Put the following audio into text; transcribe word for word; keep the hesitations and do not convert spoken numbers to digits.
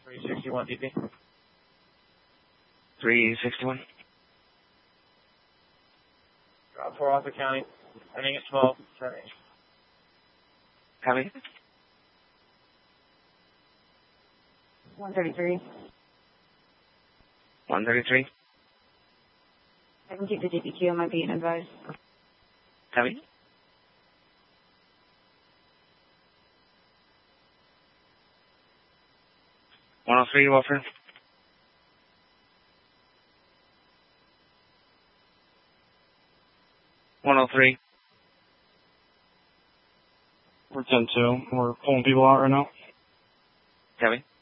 three sixty-one D P. three sixty-one. Drop four off the county. Ending at twelve. Seven. Copy. one thirty-three. one thirty-three. I can keep the D P Q on my beat and advise. Copy. one oh three, Walford. one oh three. We're ten two. We're pulling people out right now. Copy.